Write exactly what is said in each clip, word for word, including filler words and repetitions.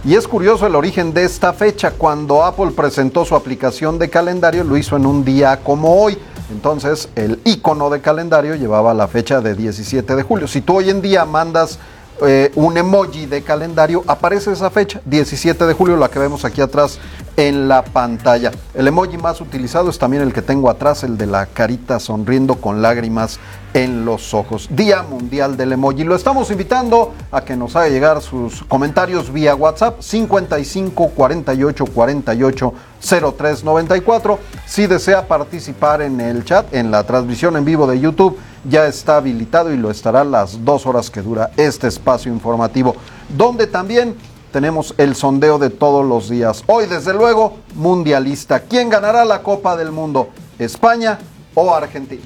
Y es curioso el origen de esta fecha. Cuando Apple presentó su aplicación de calendario, lo hizo en un día como hoy. Entonces, el icono de calendario llevaba la fecha de diecisiete de julio. Si tú hoy en día mandas eh, un emoji de calendario, aparece esa fecha, diecisiete de julio, la que vemos aquí atrás en la pantalla. El emoji más utilizado es también el que tengo atrás, el de la carita sonriendo con lágrimas en los ojos. Día Mundial del Emoji. Lo estamos invitando a que nos haga llegar sus comentarios vía WhatsApp cincuenta y cinco cuarenta y ocho cuarenta y ocho cero tres noventa y cuatro. Si desea participar en el chat, en la transmisión en vivo de YouTube, ya está habilitado y lo estará las dos horas que dura este espacio informativo, donde también tenemos el sondeo de todos los días. Hoy, desde luego, mundialista. ¿Quién ganará la Copa del Mundo? ¿España o Argentina?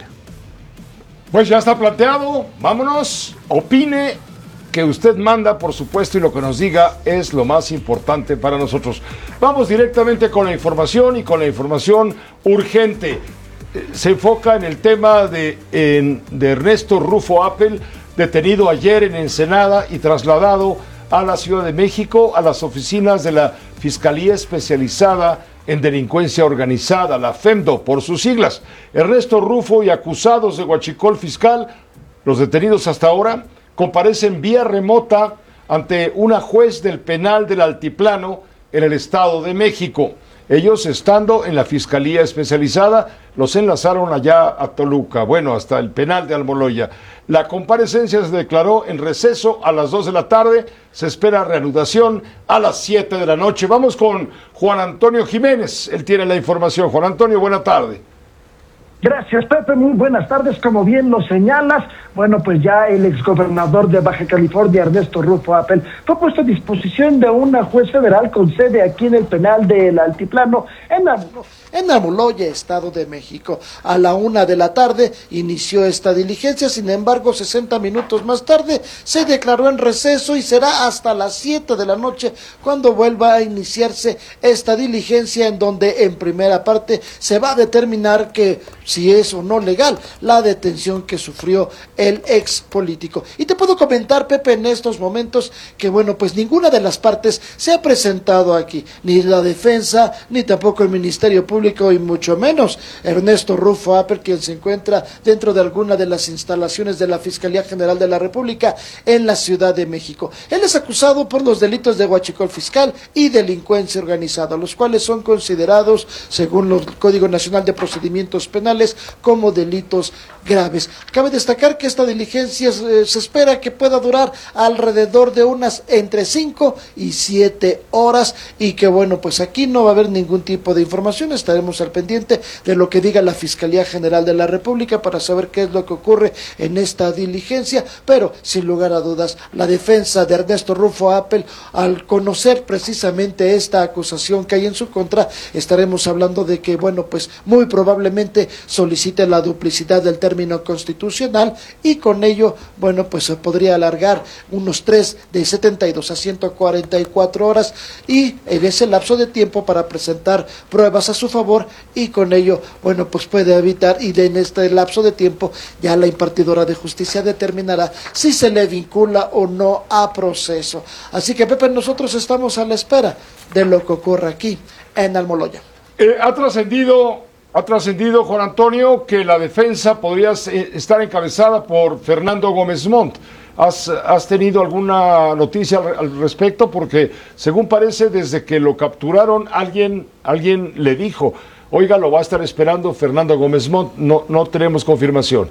Pues ya está planteado, vámonos, opine, que usted manda, por supuesto, y lo que nos diga es lo más importante para nosotros. Vamos directamente con la información y con la información urgente. Se enfoca en el tema de, en, de Ernesto Rufo Appel, detenido ayer en Ensenada y trasladado a la Ciudad de México, a las oficinas de la Fiscalía Especializada en Delincuencia Organizada, la FEMDO, por sus siglas. Ernesto Rufo y acusados de huachicol fiscal, los detenidos hasta ahora, comparecen vía remota ante una juez del penal del Altiplano en el Estado de México. Ellos, estando en la Fiscalía Especializada, los enlazaron allá a Toluca, bueno, hasta el penal de Almoloya. La comparecencia se declaró en receso a las dos de la tarde, se espera reanudación a las siete de la noche. Vamos con Juan Antonio Jiménez, él tiene la información. Juan Antonio, buena tarde. Gracias, Pepe, muy buenas tardes. Como bien lo señalas, bueno, pues ya el exgobernador de Baja California, Ernesto Rufo Appel, fue puesto a disposición de una juez federal con sede aquí en el penal del Altiplano, en Amulo, en Amuloya, Estado de México. A la una de la tarde inició esta diligencia, sin embargo, sesenta minutos más tarde se declaró en receso y será hasta las siete de la noche cuando vuelva a iniciarse esta diligencia, en donde en primera parte se va a determinar que si es o no legal la detención que sufrió el ex político. Y te puedo comentar, Pepe, en estos momentos que, bueno, pues ninguna de las partes se ha presentado aquí, ni la defensa, ni tampoco el Ministerio Público, y mucho menos Ernesto Rufo Appel, quien se encuentra dentro de alguna de las instalaciones de la Fiscalía General de la República en la Ciudad de México. Él es acusado por los delitos de huachicol fiscal y delincuencia organizada, los cuales son considerados, según el Código Nacional de Procedimientos Penales, como delitos graves. Cabe destacar que esta diligencia eh, se espera que pueda durar alrededor de unas entre cinco y siete horas, y que, bueno, pues aquí no va a haber ningún tipo de información. Estaremos al pendiente de lo que diga la Fiscalía General de la República para saber qué es lo que ocurre en esta diligencia, pero sin lugar a dudas, la defensa de Ernesto Rufo Appel, al conocer precisamente esta acusación que hay en su contra, estaremos hablando de que, bueno, pues muy probablemente solicite la duplicidad del término constitucional, y con ello, bueno, pues se podría alargar unos tres de setenta y dos a ciento cuarenta y cuatro horas, y en ese lapso de tiempo para presentar pruebas a su favor, y con ello, bueno, pues puede evitar, y de, en este lapso de tiempo ya la impartidora de justicia determinará si se le vincula o no a proceso. Así que, Pepe, nosotros estamos a la espera de lo que ocurra aquí en Almoloya. Eh, ha trascendido Ha trascendido, Juan Antonio, que la defensa podría estar encabezada por Fernando Gómez Montt. ¿Has, has tenido alguna noticia al, al respecto? Porque, según parece, desde que lo capturaron, alguien, alguien le dijo, oiga, lo va a estar esperando Fernando Gómez Montt. No, no tenemos confirmación.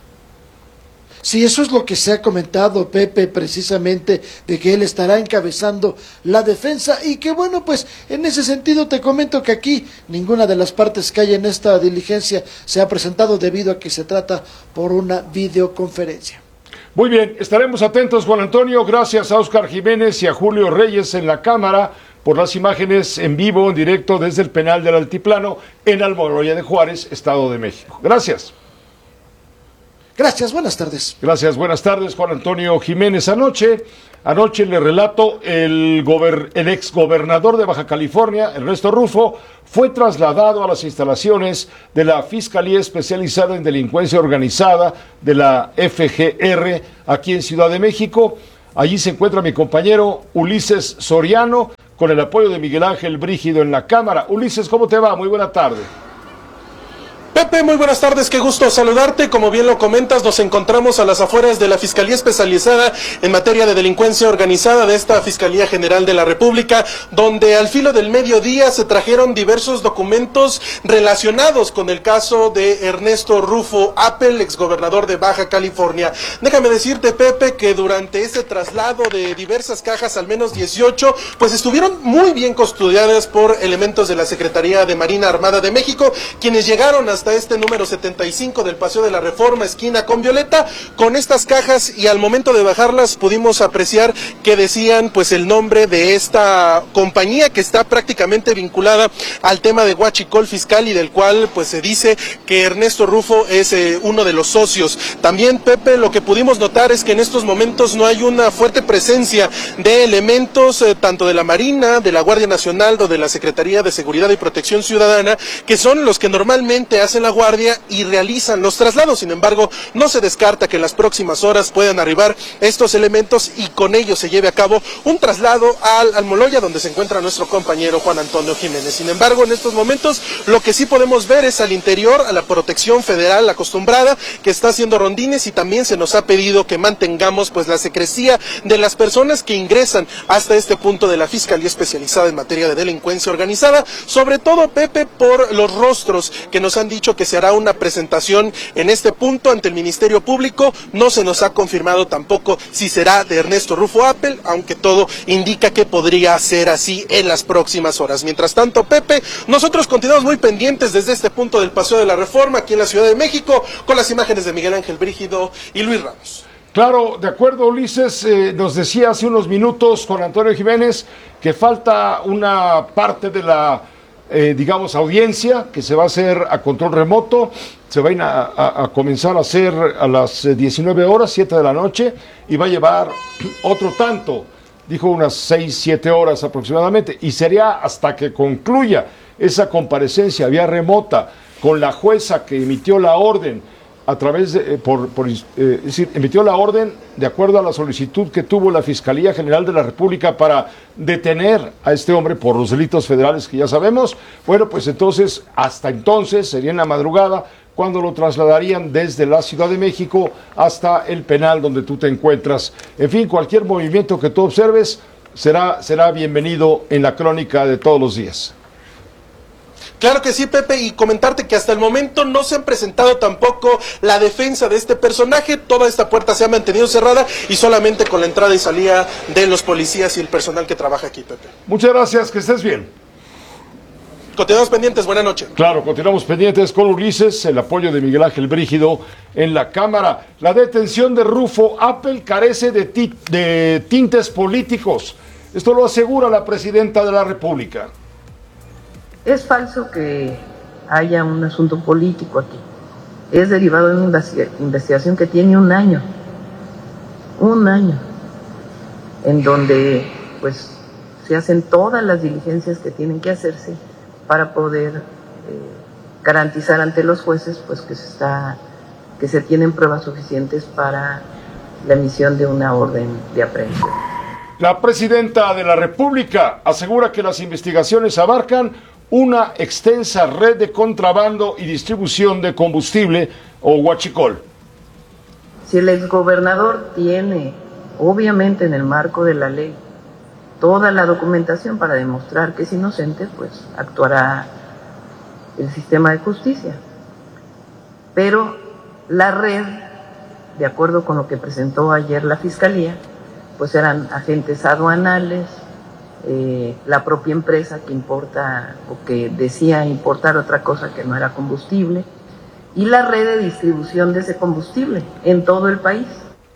Sí, eso es lo que se ha comentado, Pepe, precisamente, de que él estará encabezando la defensa, y que, bueno, pues en ese sentido te comento que aquí ninguna de las partes que hay en esta diligencia se ha presentado, debido a que se trata por una videoconferencia. Muy bien, estaremos atentos, Juan Antonio. Gracias a Óscar Jiménez y a Julio Reyes en la cámara por las imágenes en vivo, en directo desde el penal del Altiplano en Almoloya de Juárez, Estado de México. Gracias. Gracias, buenas tardes. Gracias, buenas tardes, Juan Antonio Jiménez. Anoche, anoche le relato, el, gober, el exgobernador de Baja California, Ernesto Rufo, fue trasladado a las instalaciones de la Fiscalía Especializada en Delincuencia Organizada de la F G R aquí en Ciudad de México. Allí se encuentra mi compañero Ulises Soriano. con el apoyo de Miguel Ángel Brígido en la Cámara. Ulises, ¿cómo te va? Muy buena tarde. Pepe, muy buenas tardes, qué gusto saludarte. Como bien lo comentas, nos encontramos a las afueras de la Fiscalía Especializada en Materia de Delincuencia Organizada de esta Fiscalía General de la República, donde al filo del mediodía se trajeron diversos documentos relacionados con el caso de Ernesto Rufo Appel, exgobernador de Baja California. Déjame decirte, Pepe, que durante ese traslado de diversas cajas, al menos dieciocho, pues estuvieron muy bien custodiadas por elementos de la Secretaría de Marina Armada de México, quienes llegaron hasta este número setenta y cinco del Paseo de la Reforma, esquina con Violeta, con estas cajas, y al momento de bajarlas pudimos apreciar que decían pues el nombre de esta compañía que está prácticamente vinculada al tema de huachicol fiscal y del cual pues se dice que Ernesto Rufo es eh, uno de los socios. También, Pepe, lo que pudimos notar es que en estos momentos no hay una fuerte presencia de elementos eh, tanto de la Marina, de la Guardia Nacional o de la Secretaría de Seguridad y Protección Ciudadana, que son los que normalmente hacen la guardia y realizan los traslados. Sin embargo, no se descarta que en las próximas horas puedan arribar estos elementos y con ellos se lleve a cabo un traslado al Almoloya, donde se encuentra nuestro compañero Juan Antonio Jiménez. Sin embargo, en estos momentos lo que sí podemos ver es al interior a la protección federal acostumbrada, que está haciendo rondines, y también se nos ha pedido que mantengamos pues la secrecía de las personas que ingresan hasta este punto de la Fiscalía Especializada en Materia de Delincuencia Organizada, sobre todo, Pepe, por los rostros que nos han dicho que se hará una presentación en este punto ante el Ministerio Público. No se nos ha confirmado tampoco si será de Ernesto Rufo Appel, aunque todo indica que podría ser así en las próximas horas. Mientras tanto, Pepe, nosotros continuamos muy pendientes desde este punto del Paseo de la Reforma, aquí en la Ciudad de México, con las imágenes de Miguel Ángel Brígido y Luis Ramos. Claro, de acuerdo, Ulises, eh, nos decía hace unos minutos Juan Antonio Jiménez que falta una parte de la Eh, digamos, audiencia que se va a hacer a control remoto. Se va a, a, a comenzar a hacer a las diecinueve horas, siete de la noche, y va a llevar otro tanto, dijo unas seis, siete horas aproximadamente, y sería hasta que concluya esa comparecencia vía remota con la jueza que emitió la orden a través de, eh, por, por eh, es decir, emitió la orden de acuerdo a la solicitud que tuvo la Fiscalía General de la República para detener a este hombre por los delitos federales que ya sabemos. Bueno, pues entonces, hasta entonces, sería en la madrugada, cuando lo trasladarían desde la Ciudad de México hasta el penal donde tú te encuentras. En fin, cualquier movimiento que tú observes será, será bienvenido en la crónica de todos los días. Claro que sí, Pepe, y comentarte que hasta el momento no se han presentado tampoco la defensa de este personaje. Toda esta puerta se ha mantenido cerrada y solamente con la entrada y salida de los policías y el personal que trabaja aquí, Pepe. Muchas gracias, que estés bien. Continuamos pendientes, buena noche. Claro, continuamos pendientes con Ulises, el apoyo de Miguel Ángel Brígido en la Cámara. La detención de Rufo Appel carece de, ti de tintes políticos. Esto lo asegura la presidenta de la República. Es falso que haya un asunto político aquí. Es derivado de una investigación que tiene un año, un año, en donde pues se hacen todas las diligencias que tienen que hacerse para poder eh, garantizar ante los jueces pues que se está, que se tienen pruebas suficientes para la emisión de una orden de aprehensión. La presidenta de la República asegura que las investigaciones abarcan una extensa red de contrabando y distribución de combustible o huachicol. Si el exgobernador tiene, obviamente en el marco de la ley, toda la documentación para demostrar que es inocente, pues actuará el sistema de justicia. Pero la red, de acuerdo con lo que presentó ayer la Fiscalía, pues eran agentes aduanales, Eh, la propia empresa que importa o que decía importar otra cosa que no era combustible, y la red de distribución de ese combustible en todo el país.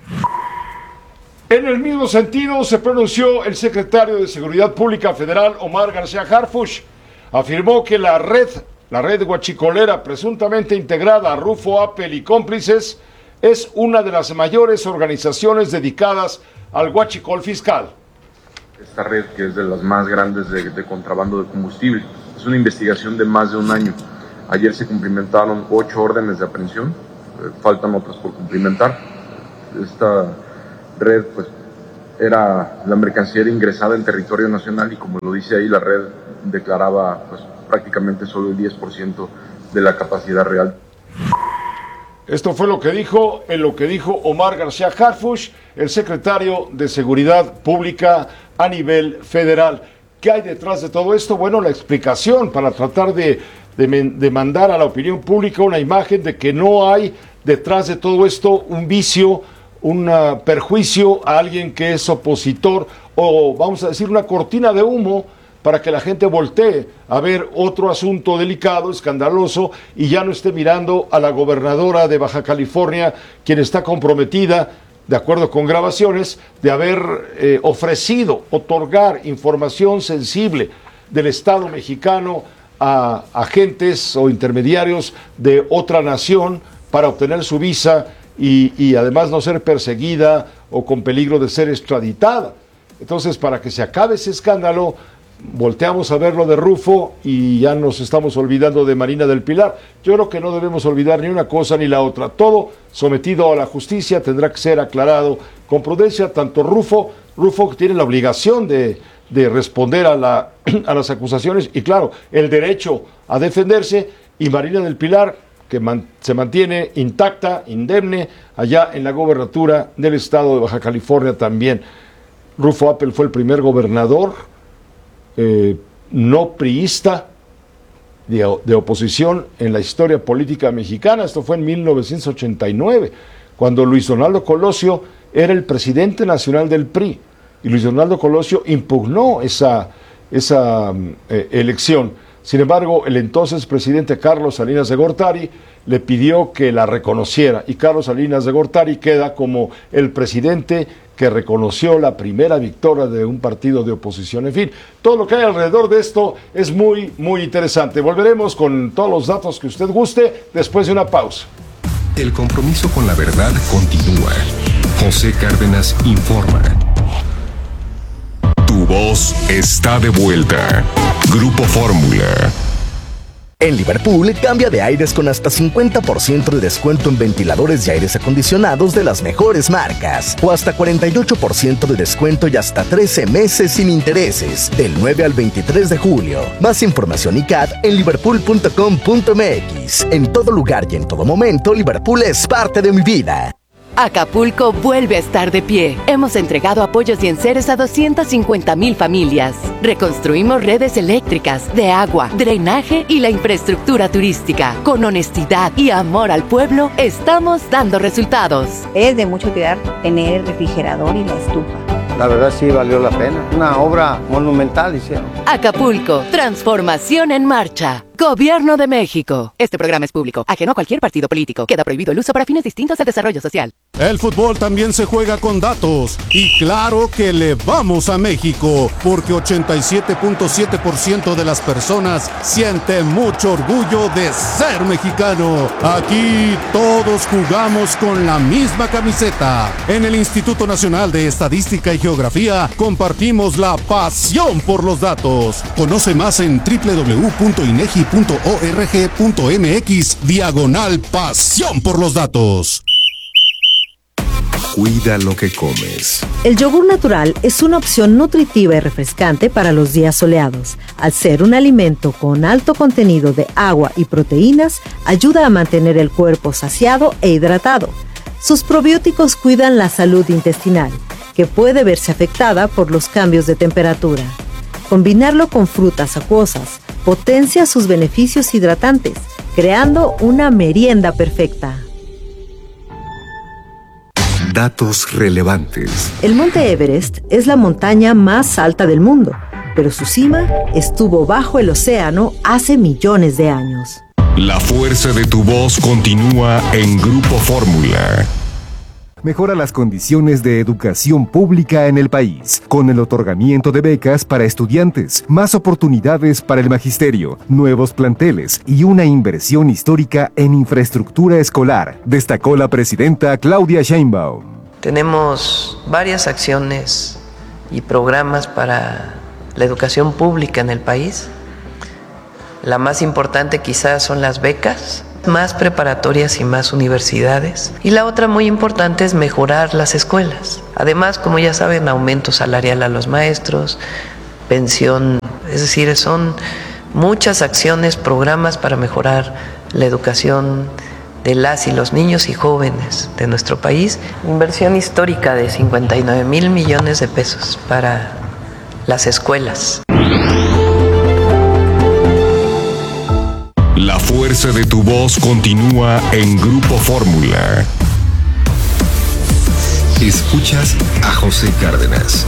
En el mismo sentido se pronunció el secretario de Seguridad Pública Federal, Omar García Harfuch. Afirmó que la red, la red huachicolera presuntamente integrada a Rufo Appel y cómplices es una de las mayores organizaciones dedicadas al huachicol fiscal. Esta red, que es de las más grandes de, de contrabando de combustible, es una investigación de más de un año. Ayer se cumplimentaron ocho órdenes de aprehensión, eh, faltan otras por cumplimentar. Esta red pues era la mercancía era ingresada en territorio nacional y como lo dice ahí, la red declaraba pues, prácticamente solo el diez por ciento de la capacidad real. Esto fue lo que dijo, en lo que dijo Omar García Harfuch, el secretario de Seguridad Pública a nivel federal. ¿Qué hay detrás de todo esto? Bueno, la explicación para tratar de, de, de mandar a la opinión pública una imagen de que no hay detrás de todo esto un vicio, un uh, perjuicio a alguien que es opositor o, vamos a decir, una cortina de humo para que la gente voltee a ver otro asunto delicado, escandaloso, y ya no esté mirando a la gobernadora de Baja California, quien está comprometida, de acuerdo con grabaciones, de haber eh, ofrecido, otorgar información sensible del Estado mexicano a agentes o intermediarios de otra nación para obtener su visa y, y además no ser perseguida o con peligro de ser extraditada. Entonces, para que se acabe ese escándalo, volteamos a ver lo de Rufo y ya nos estamos olvidando de Marina del Pilar. Yo creo que no debemos olvidar ni una cosa ni la otra. Todo sometido a la justicia tendrá que ser aclarado con prudencia. Tanto Rufo, Rufo tiene la obligación de, de responder a, la, a las acusaciones y claro, el derecho a defenderse, y Marina del Pilar, que man, se mantiene intacta, indemne, allá en la gobernatura del estado de Baja California también. Rufo Appel fue el primer gobernador Eh, no priista de, de oposición en la historia política mexicana. Esto fue en mil novecientos ochenta y nueve, cuando Luis Donaldo Colosio era el presidente nacional del P R I, y Luis Donaldo Colosio impugnó esa, esa eh, elección. Sin embargo, el entonces presidente Carlos Salinas de Gortari le pidió que la reconociera, y Carlos Salinas de Gortari queda como el presidente que reconoció la primera victoria de un partido de oposición. En fin, todo lo que hay alrededor de esto es muy, muy interesante. Volveremos con todos los datos que usted guste después de una pausa. El compromiso con la verdad continúa. José Cárdenas informa. Tu voz está de vuelta. Grupo Fórmula. En Liverpool, cambia de aires con hasta cincuenta por ciento de descuento en ventiladores y aires acondicionados de las mejores marcas. O hasta cuarenta y ocho por ciento de descuento y hasta trece meses sin intereses. Del nueve al veintitrés de julio. Más información y C A D en liverpool punto com punto m x. En todo lugar y en todo momento, Liverpool es parte de mi vida. Acapulco vuelve a estar de pie. Hemos entregado apoyos y enseres a doscientas cincuenta mil familias. Reconstruimos redes eléctricas, de agua, drenaje y la infraestructura turística. Con honestidad y amor al pueblo, estamos dando resultados. Es de mucho cuidar tener el refrigerador y la estufa. La verdad sí valió la pena. Una obra monumental hicieron. Acapulco, transformación en marcha. Gobierno de México. Este programa es público, ajeno a cualquier partido político. Queda prohibido el uso para fines distintos del desarrollo social. El fútbol también se juega con datos. Y claro que le vamos a México, porque ochenta y siete punto siete por ciento de las personas sienten mucho orgullo de ser mexicano. Aquí todos jugamos con la misma camiseta. En el Instituto Nacional de Estadística y Geografía compartimos la pasión por los datos. Conoce más en doble u doble u doble u punto inegi punto org punto m x diagonal pasión por los datos. Cuida lo que comes. El yogur natural es una opción nutritiva y refrescante para los días soleados. Al ser un alimento con alto contenido de agua y proteínas, ayuda a mantener el cuerpo saciado e hidratado. Sus probióticos cuidan la salud intestinal, que puede verse afectada por los cambios de temperatura. Combinarlo con frutas acuosas potencia sus beneficios hidratantes, creando una merienda perfecta. Datos relevantes. El Monte Everest es la montaña más alta del mundo, pero su cima estuvo bajo el océano hace millones de años. La fuerza de tu voz continúa en Grupo Fórmula. Mejora las condiciones de educación pública en el país, con el otorgamiento de becas para estudiantes, más oportunidades para el magisterio, nuevos planteles y una inversión histórica en infraestructura escolar, destacó la presidenta Claudia Sheinbaum. Tenemos varias acciones y programas para la educación pública en el país. La más importante quizás son las becas, más preparatorias y más universidades. Y la otra muy importante es mejorar las escuelas. Además, como ya saben, aumento salarial a los maestros, pensión, es decir, son muchas acciones, programas para mejorar la educación de las y los niños y jóvenes de nuestro país. Inversión histórica de cincuenta y nueve mil millones de pesos para las escuelas. La fuerza de tu voz continúa en Grupo Fórmula. Escuchas a José Cárdenas.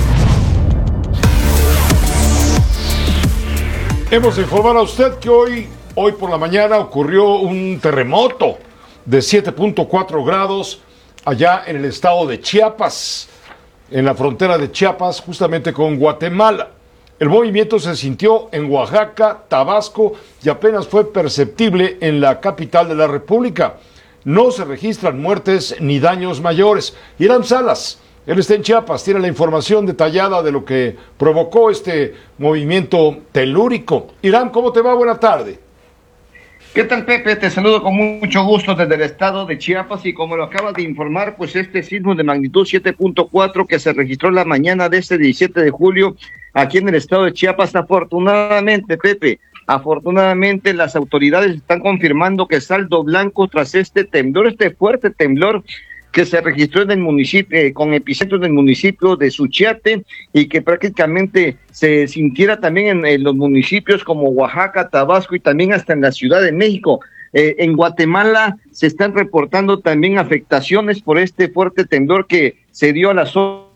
Hemos de informar a usted que hoy, hoy por la mañana ocurrió un terremoto de siete punto cuatro grados allá en el estado de Chiapas, en la frontera de Chiapas, justamente con Guatemala. El movimiento se sintió en Oaxaca, Tabasco y apenas fue perceptible en la capital de la República. No se registran muertes ni daños mayores. Irán Salas, él está en Chiapas, tiene la información detallada de lo que provocó este movimiento telúrico. Irán, ¿cómo te va? Buena tarde. ¿Qué tal, Pepe? Te saludo con mucho gusto desde el estado de Chiapas y como lo acabas de informar, pues este sismo de magnitud siete punto cuatro que se registró la mañana de este diecisiete de julio aquí en el estado de Chiapas, afortunadamente, Pepe, afortunadamente las autoridades están confirmando que saldo blanco tras este temblor, este fuerte temblor que se registró en el municipio, eh, con epicentro en el municipio de Suchiate y que prácticamente se sintiera también en, en los municipios como Oaxaca, Tabasco y también hasta en la Ciudad de México. Eh, en Guatemala se están reportando también afectaciones por este fuerte temblor que se dio a las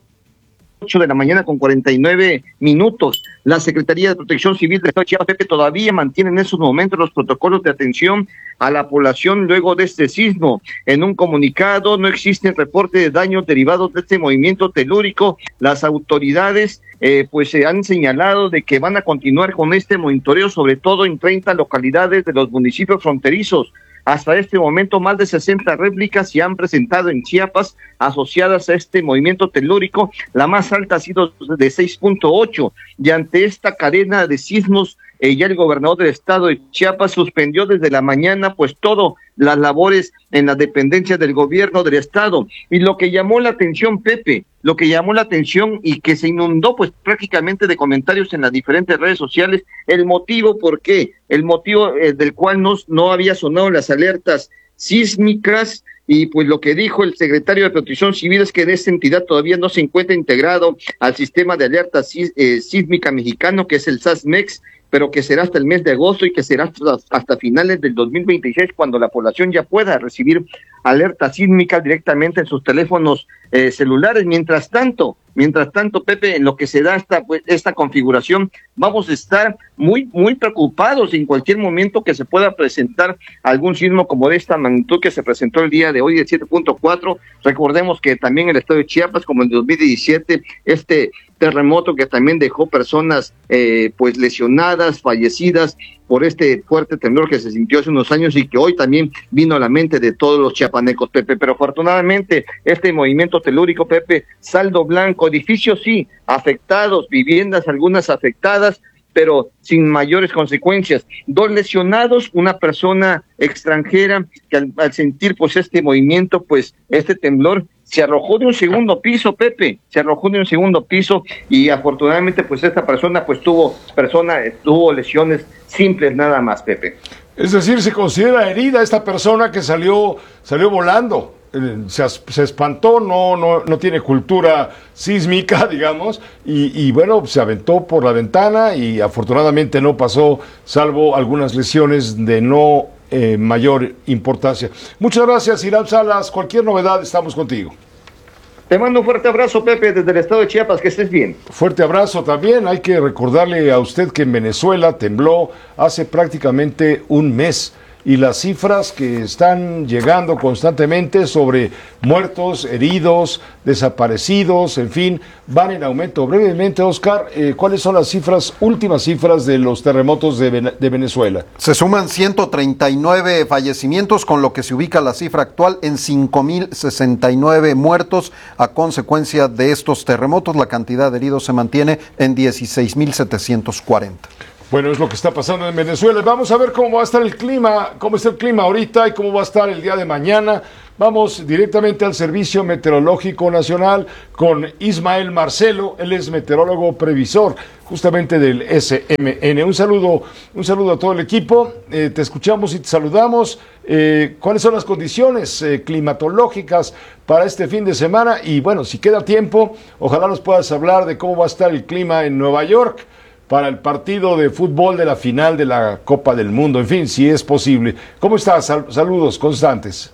ocho de la mañana con cuarenta y nueve minutos. La Secretaría de Protección Civil del Estado de Chiapas, Pepe, todavía mantiene en esos momentos los protocolos de atención a la población luego de este sismo. En un comunicado, no existe reporte de daños derivados de este movimiento telúrico. Las autoridades eh, pues se han señalado de que van a continuar con este monitoreo, sobre todo en treinta localidades de los municipios fronterizos. Hasta este momento, más de sesenta réplicas se han presentado en Chiapas asociadas a este movimiento telúrico. La más alta ha sido de seis punto ocho. Y ante esta cadena de sismos, eh, ya el gobernador del estado de Chiapas suspendió desde la mañana pues todas las labores en las dependencias del gobierno del estado. Y lo que llamó la atención, Pepe, lo que llamó la atención y que se inundó pues prácticamente de comentarios en las diferentes redes sociales, el motivo por qué, el motivo eh, del cual no, no había sonado las alertas sísmicas. Y pues lo que dijo el secretario de Protección Civil es que en esta entidad todavía no se encuentra integrado al sistema de alerta sí, eh, sísmica mexicano, que es el SASMEX, pero que será hasta el mes de agosto y que será hasta, hasta finales del dos mil veintiséis cuando la población ya pueda recibir alerta sísmica directamente en sus teléfonos eh, celulares. Mientras tanto, mientras tanto, Pepe, en lo que se da esta, pues, esta configuración, vamos a estar muy, muy preocupados en cualquier momento que se pueda presentar algún sismo como de esta magnitud que se presentó el día de hoy, de siete punto cuatro. Recordemos que también el estado de Chiapas, como en dos mil diecisiete, este terremoto que también dejó personas eh, pues lesionadas, fallecidas por este fuerte temblor que se sintió hace unos años y que hoy también vino a la mente de todos los chiapanecos, Pepe. Pero afortunadamente este movimiento telúrico, Pepe, saldo blanco, edificios sí afectados, viviendas algunas afectadas, pero sin mayores consecuencias. Dos lesionados, una persona extranjera que al, al sentir pues este movimiento, pues este temblor, se arrojó de un segundo piso, Pepe, se arrojó de un segundo piso y afortunadamente pues esta persona pues tuvo, persona, tuvo lesiones simples nada más, Pepe. Es decir, se considera herida esta persona que salió, salió volando. Se, se espantó, no, no, no tiene cultura sísmica, digamos, y, y bueno, se aventó por la ventana y afortunadamente no pasó, salvo algunas lesiones de no eh, mayor importancia. Muchas gracias, Irán Salas. Cualquier novedad, estamos contigo. Te mando un fuerte abrazo, Pepe, desde el estado de Chiapas, que estés bien. Fuerte abrazo también. Hay que recordarle a usted que en Venezuela tembló hace prácticamente un mes. Y las cifras que están llegando constantemente sobre muertos, heridos, desaparecidos, en fin, van en aumento. Brevemente, Oscar, eh, ¿cuáles son las cifras, últimas cifras de los terremotos de, Ven- de Venezuela? Se suman ciento treinta y nueve fallecimientos, con lo que se ubica la cifra actual en cinco mil sesenta y nueve muertos a consecuencia de estos terremotos. La cantidad de heridos se mantiene en dieciséis mil setecientos cuarenta. Bueno, es lo que está pasando en Venezuela. Vamos a ver cómo va a estar el clima, cómo está el clima ahorita y cómo va a estar el día de mañana. Vamos directamente al Servicio Meteorológico Nacional con Ismael Marcelo. Él es meteorólogo previsor justamente del S M N. Un saludo, un saludo a todo el equipo. Eh, te escuchamos y te saludamos. Eh, ¿Cuáles son las condiciones eh, climatológicas para este fin de semana? Y bueno, si queda tiempo, ojalá nos puedas hablar de cómo va a estar el clima en Nueva York para el partido de fútbol de la final de la Copa del Mundo. En fin, si es posible. ¿Cómo estás? Sal- saludos constantes.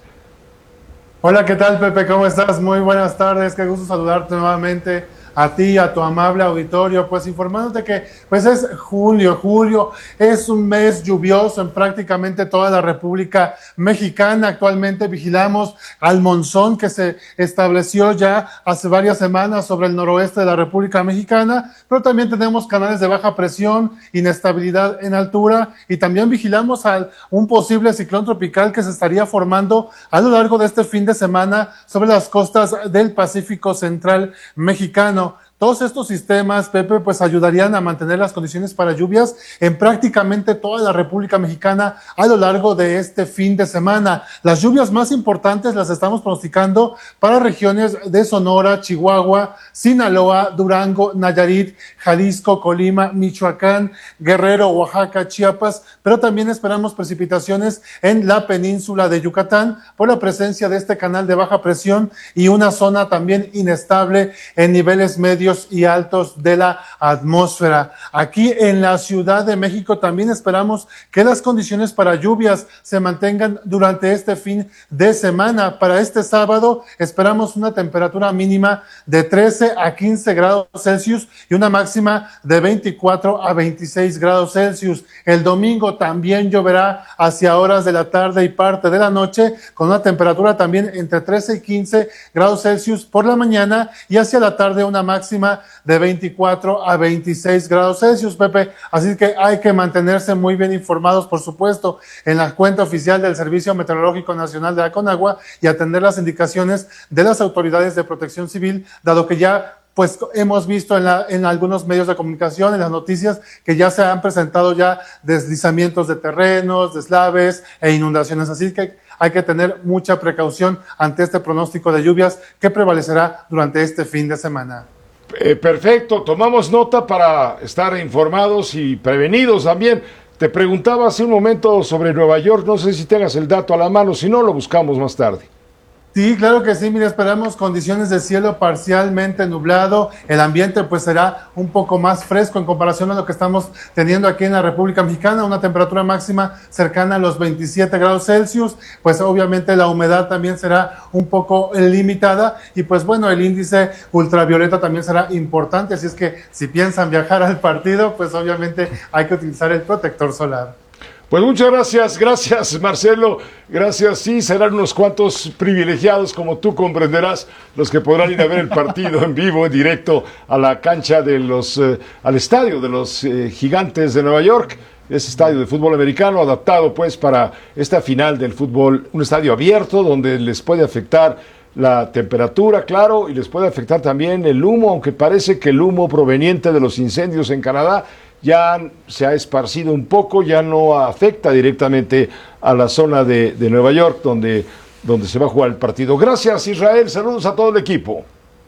Hola, ¿qué tal, Pepe? ¿Cómo estás? Muy buenas tardes, qué gusto saludarte nuevamente a ti, a tu amable auditorio, pues informándote que pues es julio, julio es un mes lluvioso en prácticamente toda la República Mexicana. Actualmente vigilamos al monzón que se estableció ya hace varias semanas sobre el noroeste de la República Mexicana, pero también tenemos canales de baja presión, inestabilidad en altura y también vigilamos a un posible ciclón tropical que se estaría formando a lo largo de este fin de semana sobre las costas del Pacífico Central mexicano. Todos estos sistemas, Pepe, pues ayudarían a mantener las condiciones para lluvias en prácticamente toda la República Mexicana a lo largo de este fin de semana. Las lluvias más importantes las estamos pronosticando para regiones de Sonora, Chihuahua, Sinaloa, Durango, Nayarit, Jalisco, Colima, Michoacán, Guerrero, Oaxaca, Chiapas, pero también esperamos precipitaciones en la península de Yucatán por la presencia de este canal de baja presión y una zona también inestable en niveles medios y altos de la atmósfera. Aquí en la Ciudad de México también esperamos que las condiciones para lluvias se mantengan durante este fin de semana. Para este sábado esperamos una temperatura mínima de trece a quince grados Celsius y una máxima de veinticuatro a veintiséis grados Celsius. El domingo también lloverá hacia horas de la tarde y parte de la noche con una temperatura también entre trece y quince grados Celsius por la mañana y hacia la tarde una máxima de veinticuatro a veintiséis grados Celsius, Pepe. Así que hay que mantenerse muy bien informados, por supuesto, en la cuenta oficial del Servicio Meteorológico Nacional de la CONAGUA y atender las indicaciones de las autoridades de protección civil, dado que ya pues hemos visto en, la, en algunos medios de comunicación, en las noticias, que ya se han presentado ya deslizamientos de terrenos, deslaves e inundaciones. Así que hay que tener mucha precaución ante este pronóstico de lluvias que prevalecerá durante este fin de semana. Eh, perfecto, tomamos nota para estar informados y prevenidos también. Te preguntaba hace un momento sobre Nueva York, no sé si tengas el dato a la mano, si no lo buscamos más tarde. Sí, claro que sí, mira, esperamos condiciones de cielo parcialmente nublado, el ambiente pues será un poco más fresco en comparación a lo que estamos teniendo aquí en la República Mexicana, una temperatura máxima cercana a los veintisiete grados Celsius, pues obviamente la humedad también será un poco limitada y pues bueno, el índice ultravioleta también será importante, así es que si piensan viajar al partido, pues obviamente hay que utilizar el protector solar. Pues muchas gracias, gracias Marcelo, gracias, sí, serán unos cuantos privilegiados como tú comprenderás, los que podrán ir a ver el partido en vivo, en directo a la cancha de los, eh, al estadio de los eh, Gigantes de Nueva York, ese estadio de fútbol americano adaptado pues para esta final del fútbol, un estadio abierto donde les puede afectar la temperatura, claro, y les puede afectar también el humo, aunque parece que el humo proveniente de los incendios en Canadá ya se ha esparcido un poco, ya no afecta directamente a la zona de, de Nueva York, donde, donde se va a jugar el partido. Gracias, Israel, saludos a todo el equipo.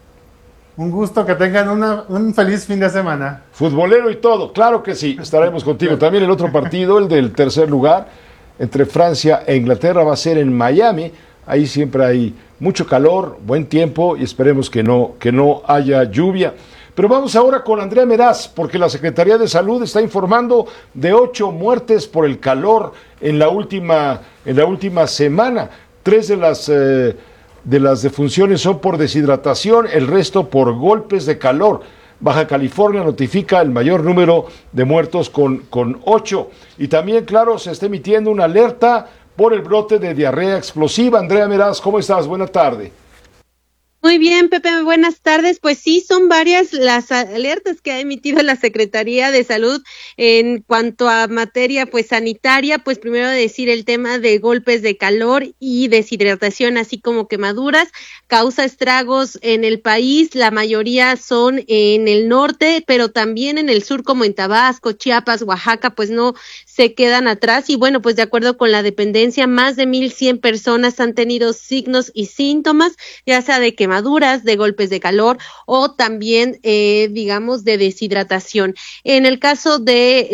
Un gusto, que tengan una, un feliz fin de semana. Futbolero y todo, claro que sí, estaremos contigo. También el otro partido, el del tercer lugar, entre Francia e Inglaterra, va a ser en Miami. Ahí siempre hay mucho calor, buen tiempo y esperemos que no, que no haya lluvia. Pero vamos ahora con Andrea Meraz, porque la Secretaría de Salud está informando de ocho muertes por el calor en la última, en la última semana. Tres de las, eh, de las defunciones son por deshidratación, el resto por golpes de calor. Baja California notifica el mayor número de muertos con, con ocho. Y también, claro, se está emitiendo una alerta por el brote de diarrea explosiva. Andrea Meraz, ¿cómo estás? Buena tarde. Muy bien, Pepe, buenas tardes. Pues sí, son varias las alertas que ha emitido la Secretaría de Salud en cuanto a materia pues sanitaria. Pues primero decir el tema de golpes de calor y deshidratación, así como quemaduras, causa estragos en el país. La mayoría son en el norte, pero también en el sur, como en Tabasco, Chiapas, Oaxaca, pues no se quedan atrás. Y bueno, pues de acuerdo con la dependencia, más de mil cien personas han tenido signos y síntomas, ya sea de quemaduras, de golpes de calor o también, eh, digamos, de deshidratación. En el caso de